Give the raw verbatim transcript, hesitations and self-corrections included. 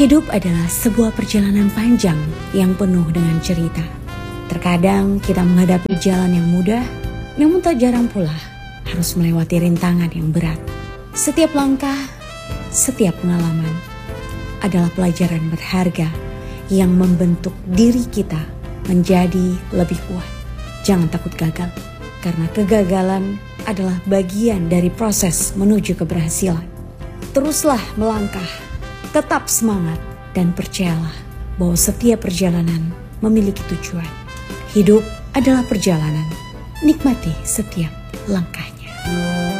Hidup adalah sebuah perjalanan panjang yang penuh dengan cerita. Terkadang kita menghadapi jalan yang mudah, namun tak jarang pula harus melewati rintangan yang berat. Setiap langkah, setiap pengalaman adalah pelajaran berharga yang membentuk diri kita menjadi lebih kuat. Jangan takut gagal, karena kegagalan adalah bagian dari proses menuju keberhasilan. Teruslah melangkah, tetap semangat, dan percayalah bahwa setiap perjalanan memiliki tujuan. Hidup adalah perjalanan, nikmati setiap langkahnya.